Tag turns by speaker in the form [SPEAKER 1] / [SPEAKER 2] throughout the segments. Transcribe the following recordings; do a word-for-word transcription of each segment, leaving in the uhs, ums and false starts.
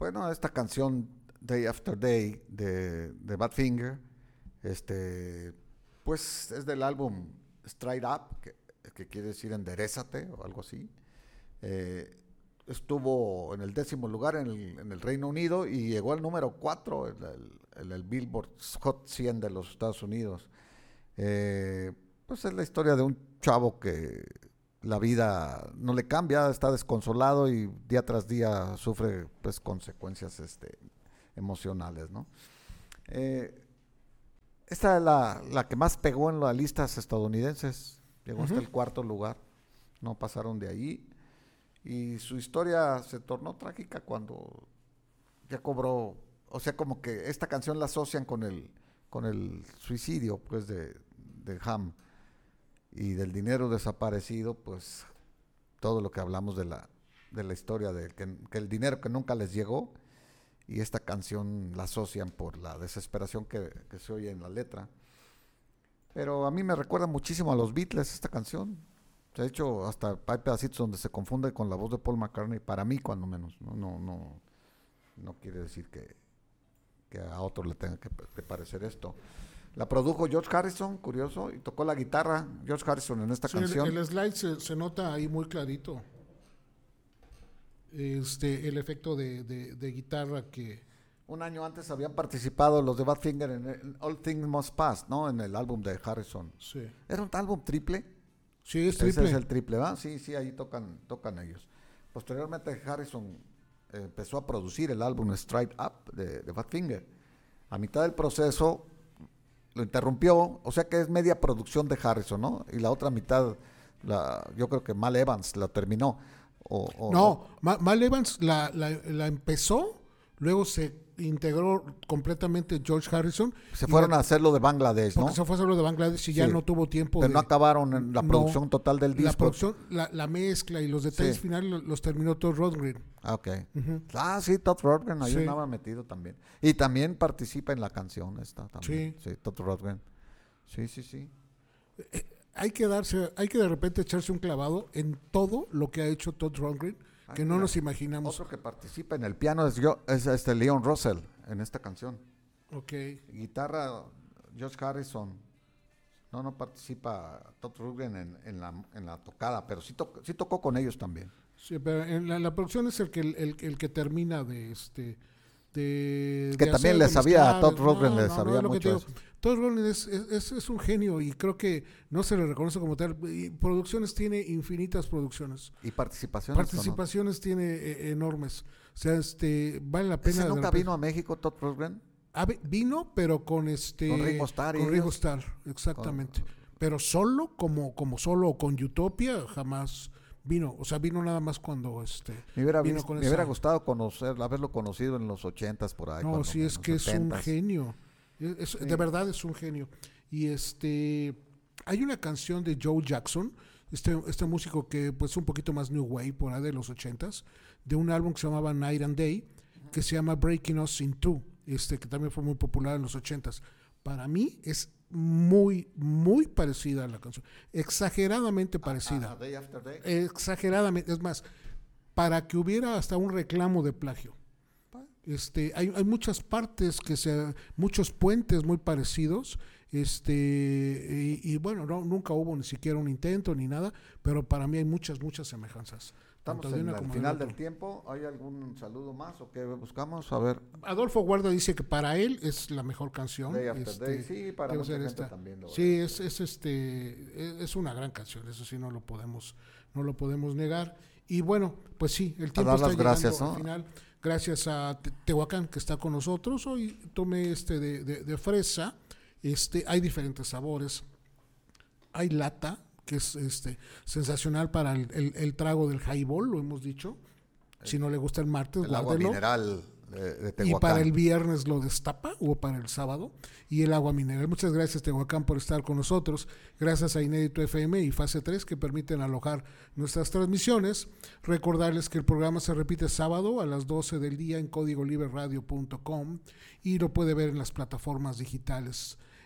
[SPEAKER 1] Bueno, esta canción Day After Day de, de Badfinger, este, pues es del álbum Straight Up, que, que quiere decir enderezate o algo así. Eh, estuvo en el décimo lugar en el, en el Reino Unido y llegó al número cuatro en el, en el Billboard Hot cien de los Estados Unidos. Eh, pues es la historia de un chavo que la vida no le cambia, está desconsolado y día tras día sufre pues consecuencias este, emocionales, ¿no? Eh, esta es la, la que más pegó en las listas estadounidenses, llegó uh-huh. hasta el cuarto lugar, no pasaron de ahí, y su historia se tornó trágica cuando ya cobró, o sea, como que esta canción la asocian con el, con el suicidio pues de, de Ham. Y del dinero desaparecido, pues todo lo que hablamos de la, de la historia, de que, que el dinero que nunca les llegó, y esta canción la asocian por la desesperación que, que se oye en la letra. Pero a mí me recuerda muchísimo a los Beatles esta canción. De hecho, hasta hay pedacitos donde se confunde con la voz de Paul McCartney, para mí cuando menos. No, no, no, no quiere decir que, que a otro le tenga que, que parecer esto. La produjo George Harrison, curioso, y tocó la guitarra George Harrison en esta
[SPEAKER 2] sí,
[SPEAKER 1] canción.
[SPEAKER 2] El, el slide se, se nota ahí muy clarito. Este, el efecto de, de, de guitarra que...
[SPEAKER 1] Un año antes habían participado los de Badfinger en, en All Things Must Pass, ¿no? En el álbum de Harrison.
[SPEAKER 2] Sí.
[SPEAKER 1] ¿Era un álbum triple?
[SPEAKER 2] Sí, es triple.
[SPEAKER 1] Ese es el triple, ¿verdad? Sí, sí, ahí tocan, tocan ellos. Posteriormente Harrison eh, empezó a producir el álbum Straight Up de, de Badfinger. A mitad del proceso lo interrumpió, o sea que es media producción de Harrison, ¿no? Y la otra mitad, la, yo creo que Mal Evans la terminó. O, o,
[SPEAKER 2] no,
[SPEAKER 1] o,
[SPEAKER 2] Ma, Mal Evans la, la, la empezó, luego se integró completamente George Harrison.
[SPEAKER 1] Se fueron
[SPEAKER 2] la,
[SPEAKER 1] a hacerlo de Bangladesh, ¿no?
[SPEAKER 2] Porque se fue a hacerlo de Bangladesh y sí, ya no tuvo tiempo.
[SPEAKER 1] Pero
[SPEAKER 2] de,
[SPEAKER 1] no acabaron en la producción
[SPEAKER 2] no,
[SPEAKER 1] total del disco.
[SPEAKER 2] La producción, la, la mezcla y los detalles
[SPEAKER 1] sí.
[SPEAKER 2] finales los, los terminó Todd Rundgren.
[SPEAKER 1] Ah, ok. Uh-huh. Ah, sí, Todd Rundgren ahí sí. andaba metido también. Y también participa en la canción esta también. Sí. Sí, Todd Rundgren. Sí, sí, sí.
[SPEAKER 2] Eh, hay que darse, hay que de repente echarse un clavado en todo lo que ha hecho Todd Rundgren, ah, que no mira, nos imaginamos.
[SPEAKER 1] Otro que participa en el piano es, yo, es este Leon Russell en esta canción.
[SPEAKER 2] Ok.
[SPEAKER 1] Guitarra, George Harrison. No, no participa Todd Rundgren en, en, la, en la tocada, pero sí, to, sí tocó con ellos también.
[SPEAKER 2] Sí, pero en la, la producción es el que el, el, el que termina de este de
[SPEAKER 1] que
[SPEAKER 2] de
[SPEAKER 1] también le sabía a Todd Rundgren, no, le sabía
[SPEAKER 2] no, no,
[SPEAKER 1] mucho.
[SPEAKER 2] Todd Rundgren es, es, es un genio y creo que no se le reconoce como tal. Y producciones tiene infinitas producciones.
[SPEAKER 1] Y participaciones.
[SPEAKER 2] Participaciones no? tiene eh, enormes. O sea, este vale la pena.
[SPEAKER 1] ¿Ese nunca vino a México Todd Rundgren?
[SPEAKER 2] Ah, vino, pero con este
[SPEAKER 1] con Ringo Starr,
[SPEAKER 2] con Ringo Starr, exactamente. Con, pero solo como como solo o con Utopia jamás vino, o sea, vino nada más cuando este
[SPEAKER 1] me hubiera,
[SPEAKER 2] vino
[SPEAKER 1] visto,
[SPEAKER 2] con
[SPEAKER 1] me
[SPEAKER 2] esa...
[SPEAKER 1] hubiera gustado conocer, haberlo conocido en los ochentas por ahí.
[SPEAKER 2] No, sí, es que setentas. Es un genio. Es, es,
[SPEAKER 1] sí.
[SPEAKER 2] De verdad es un genio. Y este hay una canción de Joe Jackson, este este músico que pues un poquito más new wave por ahí de los ochentas, de un álbum que se llamaba Night and Day, que se llama Breaking Us in Two, este que también fue muy popular en los ochentas. Para mí es muy, muy parecida a la canción. Exageradamente parecida.
[SPEAKER 1] A, a day after day.
[SPEAKER 2] Exageradamente. Es más, para que hubiera hasta un reclamo de plagio. Este, hay, hay muchas partes que se, muchos puentes muy parecidos. Este, y, y bueno, no, nunca hubo ni siquiera un intento ni nada, pero para mí hay muchas, muchas semejanzas.
[SPEAKER 1] Estamos en el final del tiempo. ¿Hay algún saludo más o qué buscamos? A ver.
[SPEAKER 2] Adolfo Guarda dice que para él es la mejor canción.
[SPEAKER 1] Day After
[SPEAKER 2] este,
[SPEAKER 1] Day. Sí, para mucha gente esta. también lo
[SPEAKER 2] Sí, es, es este es una gran canción, eso sí no lo podemos no lo podemos negar. Y bueno, pues sí, el tiempo está llegando
[SPEAKER 1] gracias, ¿no?
[SPEAKER 2] al final. Gracias a Tehuacán que está con nosotros. Hoy tomé este de, de, de fresa. Este, hay diferentes sabores. Hay lata, que es este sensacional para el, el, el trago del highball, lo hemos dicho. El, si no le gusta el martes,
[SPEAKER 1] el
[SPEAKER 2] guárdelo.
[SPEAKER 1] Agua mineral de, de Tehuacán.
[SPEAKER 2] Y para el viernes lo destapa, o para el sábado. Y el agua mineral. Muchas gracias, Tehuacán, por estar con nosotros. Gracias a Inédito F M y Fase tres que permiten alojar nuestras transmisiones. Recordarles que el programa se repite sábado a las doce del día en código libre radio punto com y lo puede ver en las plataformas digitales.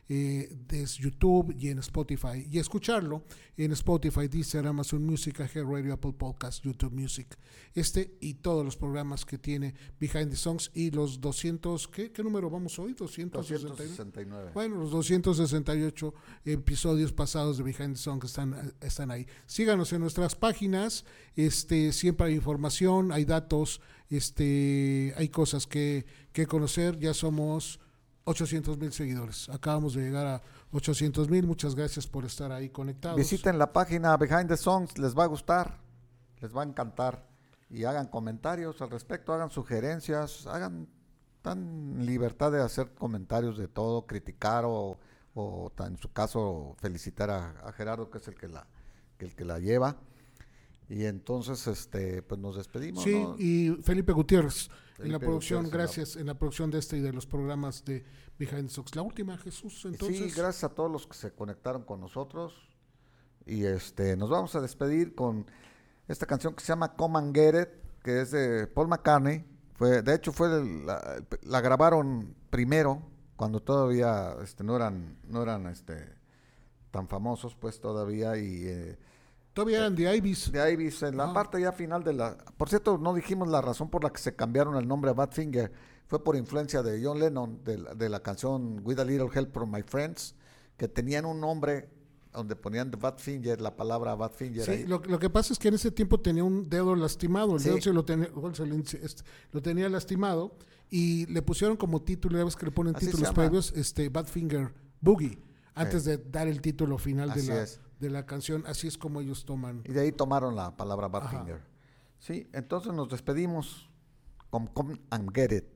[SPEAKER 2] eh, desde YouTube y en Spotify. Y escucharlo en Spotify, Deezer, Amazon Music, iHeartRadio, Apple Podcasts, YouTube Music. Este y todos los programas que tiene Behind the Songs y los doscientos, ¿qué, qué número vamos hoy? doscientos sesenta y nueve. Bueno, los doscientos sesenta y ocho episodios pasados de Behind the Songs están, están ahí. Síganos en nuestras páginas, este, siempre hay información, hay datos, este, hay cosas que, que conocer. Ya somos ochocientos mil seguidores. Acabamos de llegar a ochocientos mil. Muchas gracias por estar ahí conectados.
[SPEAKER 1] Visiten la página Behind the Songs, les va a gustar, les va a encantar. Y hagan comentarios al respecto, hagan sugerencias, hagan tan libertad de hacer comentarios de todo, criticar o, o en su caso felicitar a, a Gerardo, que es el que la, que el que la lleva. Y entonces este pues nos despedimos.
[SPEAKER 2] Sí,
[SPEAKER 1] ¿no?
[SPEAKER 2] y Felipe Gutiérrez
[SPEAKER 1] Felipe
[SPEAKER 2] en la producción,
[SPEAKER 1] Gutiérrez,
[SPEAKER 2] gracias, en la... en la producción de este y de los programas de Behind the Songs. La última, Jesús, entonces.
[SPEAKER 1] Sí, gracias a todos los que se conectaron con nosotros. Y este nos vamos a despedir con esta canción que se llama Come and Get It, que es de Paul McCartney. Fue, de hecho, fue el, la, la grabaron primero, cuando todavía este, no eran, no eran este, tan famosos, pues todavía. Y eh,
[SPEAKER 2] todavía eran The Ivies.
[SPEAKER 1] The Ivies, en la ah. parte ya final de la... Por cierto, no dijimos la razón por la que se cambiaron el nombre a Badfinger. Fue por influencia de John Lennon, de la, de la canción With a Little Help from My Friends, que tenían un nombre donde ponían Badfinger, la palabra Badfinger.
[SPEAKER 2] Sí,
[SPEAKER 1] ahí.
[SPEAKER 2] Lo, lo que pasa es que en ese tiempo tenía un dedo lastimado, el sí. dedo se lo, tenía, lo tenía lastimado y le pusieron como título, ya ves que le ponen Así títulos previos, este, Badfinger Boogie, antes sí. de dar el título final de la, de la canción. Así es como ellos toman.
[SPEAKER 1] Y de ahí tomaron la palabra Badfinger. Sí, entonces nos despedimos con Come and Get It.